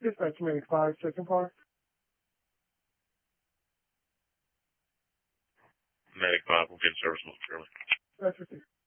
Dispatch Medic 5, second car. Medic 5 will get service momentarily. That's received.